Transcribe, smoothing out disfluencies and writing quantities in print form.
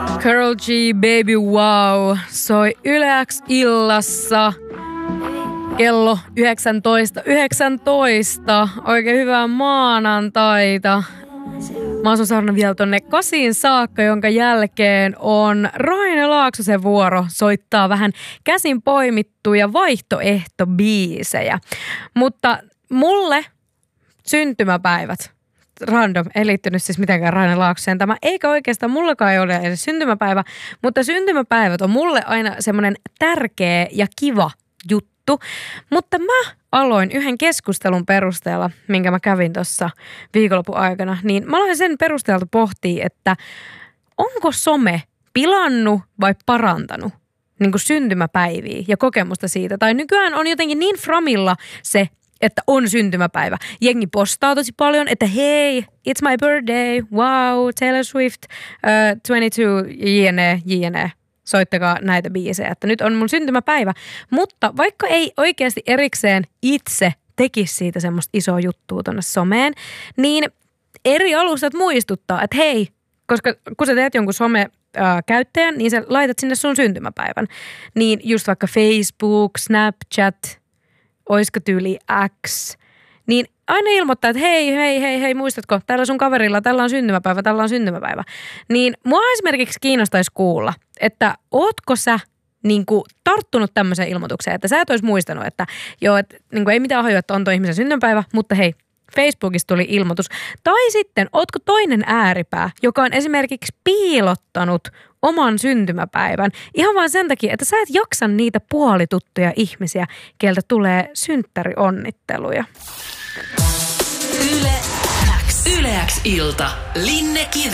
Karol G, Baby Wow soi Yle X illassa. Kello 19.19. Oikein hyvää maanantaita. Mä asun saarna vielä tonne 8 saakka, jonka jälkeen on Raine Laaksosen vuoro soittaa vähän käsin poimittuja vaihtoehtobiisejä. Mutta mulle syntymäpäivät, random, ei liittynyt siis mitenkään Raine Laaksoseen tämä, eikä oikeastaan mullakaan ei ole edes syntymäpäivä, mutta syntymäpäivät on mulle aina semmoinen tärkeä ja kiva juttu. Mutta mä aloin yhden keskustelun perusteella, minkä mä kävin tuossa viikonlopun aikana, niin mä aloin sen perusteelta pohtia, että onko some pilannut vai parantanut niin kuin syntymäpäiviä ja kokemusta siitä. Tai nykyään on jotenkin niin framilla se, että on syntymäpäivä. Jengi postaa tosi paljon, että hei, it's my birthday, wow, Taylor Swift, 22, jne. Soittakaa näitä biisejä, että nyt on mun syntymäpäivä. Mutta vaikka ei oikeasti erikseen itse tekisi siitä semmoista isoa juttua tonne someen, niin eri alustat muistuttaa, että hei, koska kun sä teet jonkun some-käyttäjän, niin sä laitat sinne sun syntymäpäivän. Niin just vaikka Facebook, Snapchat, oisko tyyli X, niin aina ilmoittaa, että hei, muistatko, tällä sun kaverilla, tällä on syntymäpäivä. Niin mua esimerkiksi kiinnostaisi kuulla, että ootko sä niinku tarttunut tämmöiseen ilmoitukseen, että sä et olisi muistanut, että joo, että niinku ei mitään hajua, että on toi ihmisen syntymäpäivä, mutta hei, Facebookista tuli ilmoitus. Tai sitten, ootko toinen ääripää, joka on esimerkiksi piilottanut oman syntymäpäivän ihan vaan sen takia, että sä et jaksa niitä puolituttuja ihmisiä, keltä tulee synttärionnitteluja. Yle X ilta. Linne Kive.